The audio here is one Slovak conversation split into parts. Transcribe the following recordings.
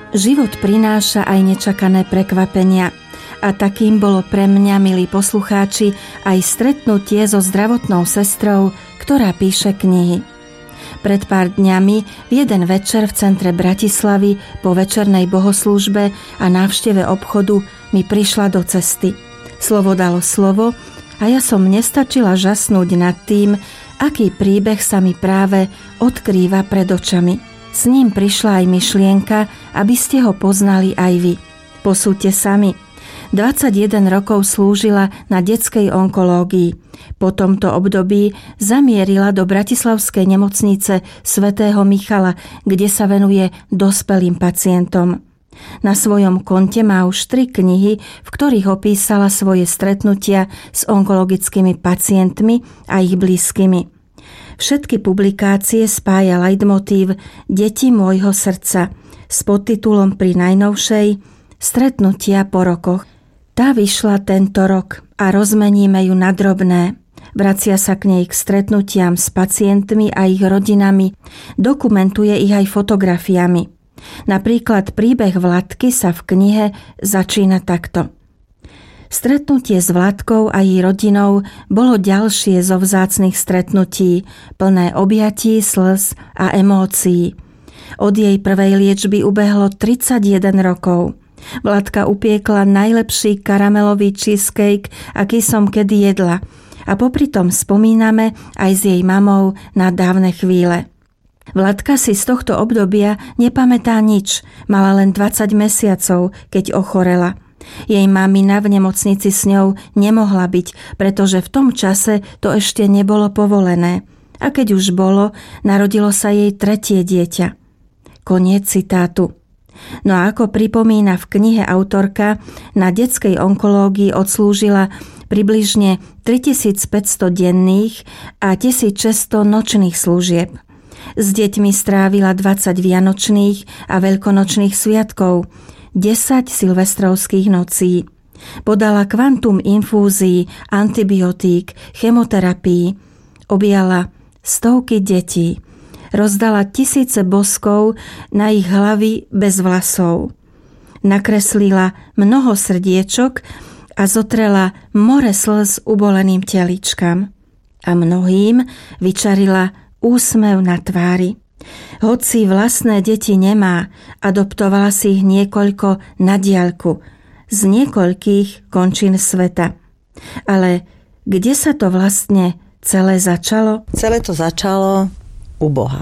Život prináša aj nečakané prekvapenia. A takým bolo pre mňa, milí poslucháči, aj stretnutie so zdravotnou sestrou, ktorá píše knihy. Pred pár dňami v jeden večer v centre Bratislavy po večernej bohoslúžbe a návšteve obchodu mi prišla do cesty. Slovo dalo slovo a ja som nestačila žasnúť nad tým, aký príbeh sa mi práve odkrýva pred očami. S ním prišla aj myšlienka, aby ste ho poznali aj vy. Posúďte sami. 21 rokov slúžila na detskej onkológii. Po tomto období zamierila do bratislavskej nemocnice svätého Michala, kde sa venuje dospelým pacientom. Na svojom konte má už 3 knihy, v ktorých opísala svoje stretnutia s onkologickými pacientmi a ich blízkymi. Všetky publikácie spája leitmotív Deti môjho srdca s podtitulom pri najnovšej Stretnutia po rokoch. Tá vyšla tento rok a rozmeníme ju na drobné. Vracia sa k nej k stretnutiam s pacientmi a ich rodinami, dokumentuje ich aj fotografiami. Napríklad príbeh Vladky sa v knihe začína takto. Stretnutie s Vladkou a jej rodinou bolo ďalšie zo vzácnych stretnutí, plné objatí, slz a emócií. Od jej prvej liečby ubehlo 31 rokov. Vladka upiekla najlepší karamelový cheesecake, aký som kedy jedla. A popri tom spomíname aj s jej mamou na dávne chvíle. Vladka si z tohto obdobia nepamätá nič, mala len 20 mesiacov, keď ochorela. Jej mamina v nemocnici s ňou nemohla byť, pretože v tom čase to ešte nebolo povolené. A keď už bolo, narodilo sa jej 3. dieťa. Koniec citátu. No a ako pripomína v knihe autorka, na detskej onkológii odslúžila približne 3500 denných a 1600 nočných služieb. S deťmi strávila 20 vianočných a veľkonočných sviatkov, 10 silvestrovských nocí. Podala kvantum infúzií, antibiotík, chemoterapií. Objala stovky detí. Rozdala tisíce boskov na ich hlavy bez vlasov. Nakreslila mnoho srdiečok a zotrela more slz uboleným teličkam. A mnohým vyčarila úsmev na tvári. Hoci vlastné deti nemá, adoptovala si ich niekoľko na diaľku, z niekoľkých končín sveta. Ale kde sa to vlastne celé začalo? Celé to začalo u Boha.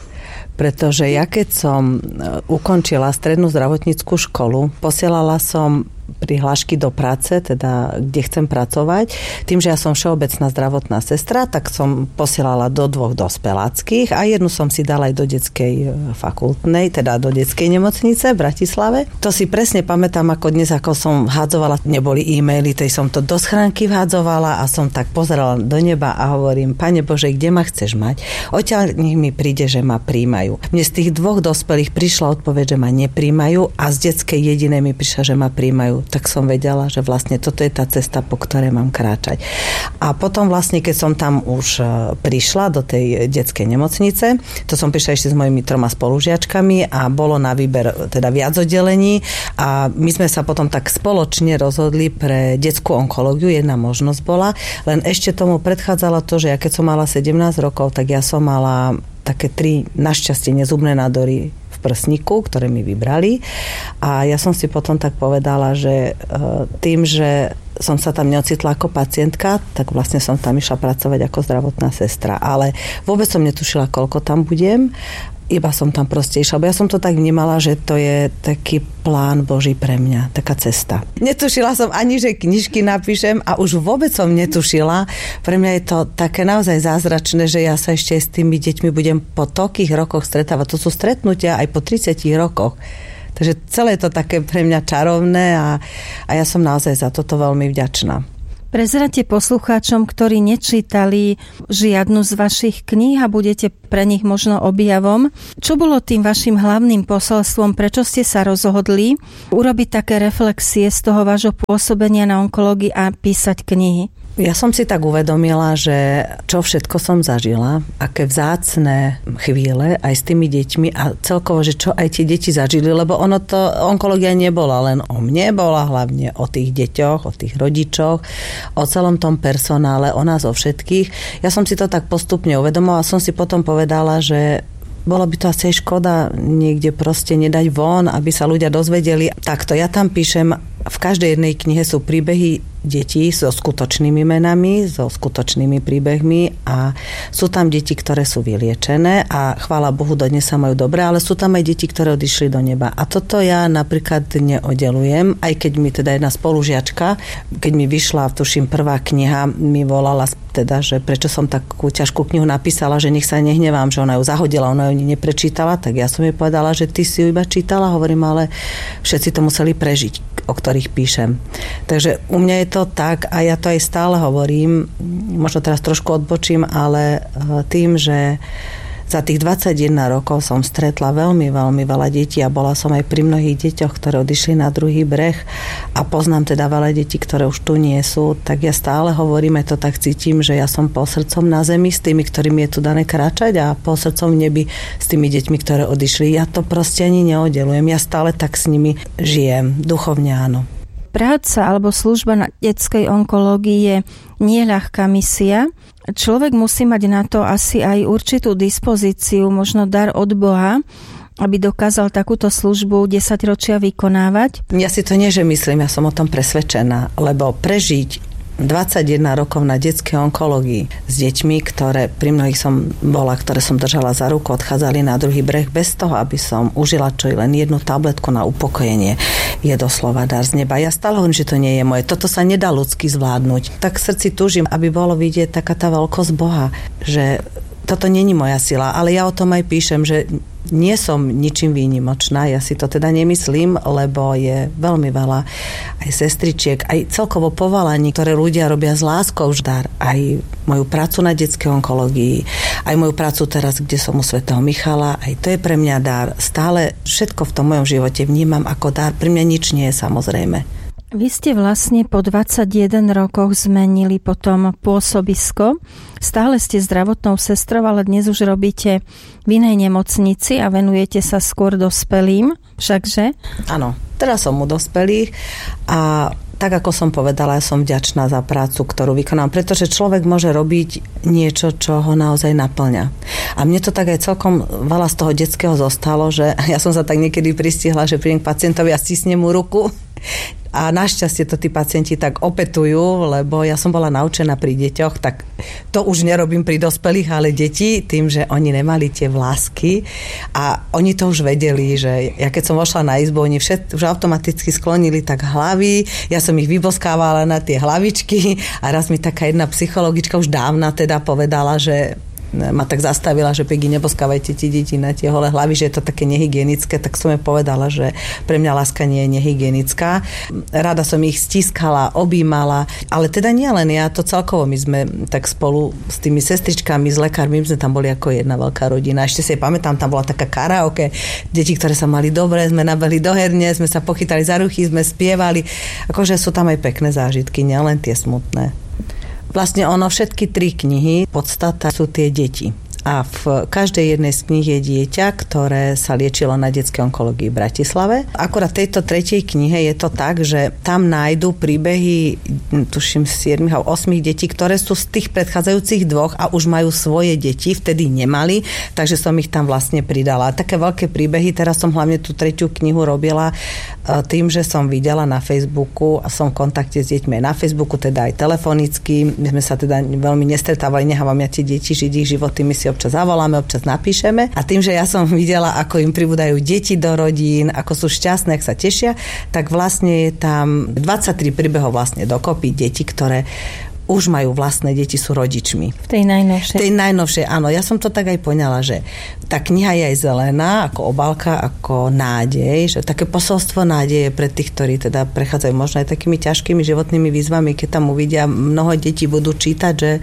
Pretože ja keď som ukončila strednú zdravotníckú školu, posielala som prihlášky do práce, teda kde chcem pracovať. Tým, že ja som všeobecná zdravotná sestra, tak som posielala do 2 dospeláckých a jednu som si dala aj do detskej fakultnej, teda do detskej nemocnice v Bratislave. To si presne pamätám, ako dnes, ako som hádzovala, neboli e-maily, tej som to do schránky vhádzovala a som tak pozerala do neba a hovorím, Pane Bože, kde ma chceš mať? Odtiaľ nech mi príde, že ma príjmajú. Mne z tých 2 dospelých prišla odpoveď, že ma nepríjmajú a z detskej jedinej mi prišla, že ma príjmajú. Tak som vedela, že vlastne toto je tá cesta, po ktorej mám kráčať. A potom vlastne, keď som tam už prišla do tej detskej nemocnice, to som prišla ešte s mojimi 3 spolužiačkami a bolo na výber teda viac oddelení a my sme sa potom tak spoločne rozhodli pre detskú onkológiu. Jedna možnosť bola, len ešte tomu predchádzala to, že ja keď som mala 17 rokov, tak ja som mala také 3 našťastie nezubné nádory prsníku, ktoré mi vybrali. A ja som si potom tak povedala, že tým, že som sa tam neocitla ako pacientka, tak vlastne som tam išla pracovať ako zdravotná sestra. Ale vôbec som netušila, koľko tam budem. Iba som tam proste išla, bo ja som to tak vnímala, že to je taký plán Boží pre mňa, taká cesta. Netušila som ani, že knižky napíšem a už vôbec som netušila. Pre mňa je to také naozaj zázračné, že ja sa ešte s tými deťmi budem po toľkých rokoch stretávať. To sú stretnutia aj po 30 rokoch. Takže celé je to také pre mňa čarovné a ja som naozaj za toto veľmi vďačná. Prezrate poslucháčom, ktorí nečítali žiadnu z vašich kníh a budete pre nich možno objavom. Čo bolo tým vašim hlavným posolstvom? Prečo ste sa rozhodli urobiť také reflexie z toho vášho pôsobenia na onkológii a písať knihy? Ja som si tak uvedomila, že čo všetko som zažila, aké vzácne chvíle aj s tými deťmi a celkovo, že čo aj tie deti zažili, lebo ono to, onkológia nebola len o mne, bola hlavne o tých deťoch, o tých rodičoch, o celom tom personále, o nás, o všetkých. Ja som si to tak postupne uvedomila a som si potom povedala, že bolo by to asi škoda niekde proste nedať von, aby sa ľudia dozvedeli. Takto, ja tam píšem, v každej jednej knihe sú príbehy detí so skutočnými menami, so skutočnými príbehmi a sú tam deti, ktoré sú vyliečené a chvála Bohu, dodnes sa majú dobre, ale sú tam aj deti, ktoré odišli do neba. A toto ja napríklad neoddelujem, aj keď mi teda jedna spolužiačka, keď mi vyšla, tuším, prvá kniha, mi volala teda, že prečo som takú ťažkú knihu napísala, že nech sa nehnevám, že ona ju zahodila, ona ju neprečítala, tak ja som jej povedala, že ty si ju iba čítala, hovorím, ale všetci to museli prežiť, o ktorých píšem. Takže u mňa je to tak a ja to aj stále hovorím, možno teraz trošku odbočím, ale tým, že za tých 21 rokov som stretla veľmi, veľmi veľa detí a bola som aj pri mnohých deťoch, ktoré odišli na druhý breh a poznám teda veľa detí, ktoré už tu nie sú, tak ja stále hovorím, aj to tak cítim, že ja som pol srdcom na zemi s tými, ktorými je tu dané kráčať a pol srdcom v nebi s tými deťmi, ktoré odišli. Ja to proste ani neoddelujem, ja stále tak s nimi žijem, duchovne áno. Práca alebo služba na detskej onkológii je nieľahká misia. Človek musí mať na to asi aj určitú dispozíciu, možno dar od Boha, aby dokázal takúto službu 10 ročia vykonávať. Ja si to nie, že myslím, ja som o tom presvedčená, lebo prežiť 21 rokov na detskej onkológii s deťmi, ktoré pri mnohých som bola, ktoré som držala za ruku, odchádzali na druhý breh bez toho, aby som užila čo i len jednu tabletku na upokojenie. Je doslova dar z neba. Ja stále hovorím, že to nie je moje. Toto sa nedá ľudsky zvládnuť. Tak v srdci túžim, aby bolo vidieť taká tá veľkosť Boha, že toto není moja sila, ale ja o tom aj píšem, že nie som ničím výnimočná, ja si to teda nemyslím, lebo je veľmi veľa aj sestričiek, aj celkovo povalaní, ktoré ľudia robia s láskou dar. Aj moju prácu na detskej onkológii, aj moju prácu teraz, kde som u svätého Michala, aj to je pre mňa dar. Stále všetko v tom mojom živote vnímam ako dar, pri mňa nič nie je samozrejme. Vy ste vlastne po 21 rokoch zmenili potom pôsobisko. Stále ste zdravotnou sestrou, ale dnes už robíte v inej nemocnici a venujete sa skôr dospelým, všakže? Áno, teraz som u dospelých a tak ako som povedala, ja som vďačná za prácu, ktorú vykonám, pretože človek môže robiť niečo, čo ho naozaj naplňa. A mne to tak aj celkom veľa z toho detského zostalo, že ja som sa tak niekedy pristihla, že prídem k pacientovi a stisnem mu ruku. A našťastie to tí pacienti tak opätujú, lebo ja som bola naučená pri deťoch, tak to už nerobím pri dospelých, ale deti, tým, že oni nemali tie vlásky a oni to už vedeli, že ja keď som vošla na izbu, oni už automaticky sklonili tak hlavy, ja som ich vyboskávala na tie hlavičky a raz mi taká jedna psychologička už dávna teda povedala, že ma tak zastavila, že Peggy, neboskávajte ti deti na tie holé hlavy, že je to také nehygienické, tak som jej povedala, že pre mňa láska nie je nehygienická. Rada som ich stiskala, objímala, ale teda nie len ja, to celkovo my sme tak spolu s tými sestričkami, s lekármi, my sme tam boli ako jedna veľká rodina. Ešte si pamätám, tam bola taká karaoke, deti, ktoré sa mali dobre, sme nabehli do herne, sme sa pochytali za ruchy, sme spievali. Akože sú tam aj pekné zážitky, nielen tie smutné. Vlastne ono, všetky 3 knihy, podstata sú tie deti. A v každej jednej z kníh je dieťa, ktoré sa liečilo na detskej onkológii v Bratislave. Akurát v tejto 3. knihe je to tak, že tam nájdu príbehy, tuším, 7 alebo 8 detí, ktoré sú z tých predchádzajúcich 2 a už majú svoje deti, vtedy nemali, takže som ich tam vlastne pridala. Také veľké príbehy, teraz som hlavne tú 3. knihu robila tým, že som videla na Facebooku a som v kontakte s deťmi aj na Facebooku, teda aj telefonicky. My sme sa teda veľmi nestretávali, nechávam ja tie deti žiť ich životy, my si občas zavoláme, občas napíšeme. A tým, že ja som videla, ako im pribúdajú deti do rodín, ako sú šťastné, ak sa tešia, tak vlastne je tam 23 príbehov vlastne dokopy detí, ktoré už majú vlastné deti, sú rodičmi. V tej najnovšej. V tej najnovšej, áno. Ja som to tak aj poňala, že tá kniha je aj zelená, ako obálka, ako nádej, že také posolstvo nádeje pre tých, ktorí teda prechádzajú možno aj takými ťažkými životnými výzvami, keď tam uvidia, mnoho detí budú čítať, že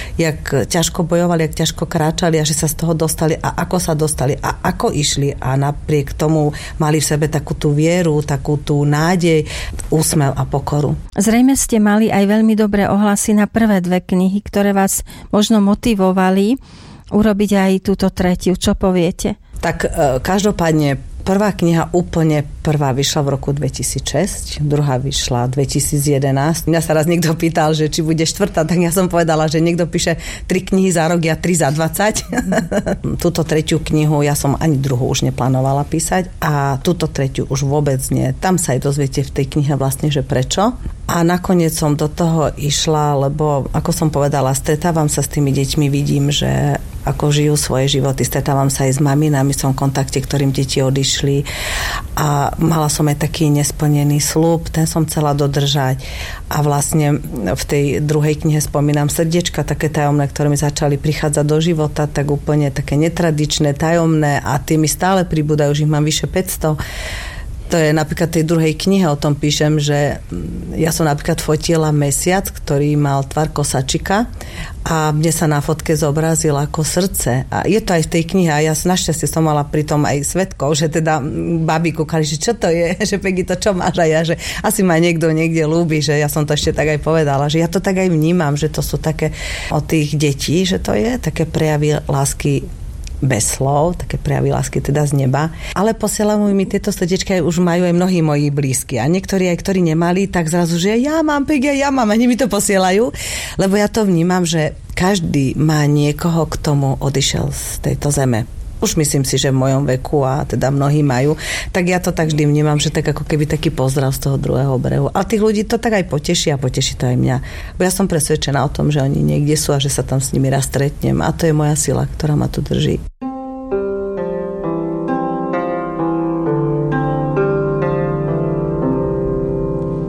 jak ťažko bojovali, jak ťažko kráčali a že sa z toho dostali a ako sa dostali a ako išli a napriek tomu mali v sebe takú tú vieru, takú tú nádej, úsmev a pokoru. Zrejme ste mali aj veľmi dobré ohlasy na prvé 2 knihy, ktoré vás možno motivovali urobiť aj túto tretiu. Čo poviete? Tak každopádne prvá kniha úplne prvá vyšla v roku 2006, druhá vyšla 2011. Mňa sa raz niekto pýtal, že či bude 4, tak ja som povedala, že niekto píše 3 knihy za rok, ja 3 za 20. Túto tretiu knihu, ja som ani druhú už neplánovala písať a túto tretiu už vôbec nie. Tam sa aj dozviete v tej knihe vlastne, že prečo. A nakoniec som do toho išla, lebo ako som povedala, stretávam sa s tými deťmi, vidím, že ako žijú svoje životy, stretávam sa aj s maminami, som v kontakte, ktorým deti odišli a mala som aj taký nesplnený sľub, ten som chcela dodržať a vlastne v tej druhej knihe spomínam srdiečka také tajomné, ktoré mi začali prichádzať do života, tak úplne také netradičné, tajomné a tie mi stále pribúdajú, že ich mám vyše 500. To je napríklad tej druhej knihe, o tom píšem, že ja som napríklad fotila mesiac, ktorý mal tvar kosačika a mne sa na fotke zobrazil ako srdce. A je to aj v tej knihe a ja našťastie som mala pritom aj svedkov, že teda babi kúkali, že čo to je, že Peggy, to čo máš a ja, že asi ma niekto niekde ľúbi, že ja som to ešte tak aj povedala, že ja to tak aj vnímam, že to sú také od tých detí, že to je také prejavy lásky bez slov, také prejavy lásky teda z neba. Ale posielajú mi tieto srdiečka už majú aj mnohí moji blízki. A niektorí aj, ktorí nemali, tak zrazu, že ja mám Peggy, ja mám, ani mi to posielajú. Lebo ja to vnímam, že každý má niekoho, k tomu odišiel z tejto zeme. Už myslím si, že v mojom veku a teda mnohí majú, tak ja to tak vždy vnímam, že tak ako keby taký pozdrav z toho druhého brehu. A tých ľudí to tak aj poteší a poteší to aj mňa. Bo ja som presvedčená o tom, že oni niekde sú a že sa tam s nimi raz stretnem a to je moja sila, ktorá ma tu drží.